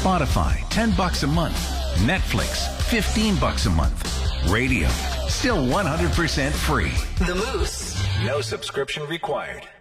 Spotify, $10 a month. Netflix, $15 a month. Radio, still 100% free. The Moose. No subscription required.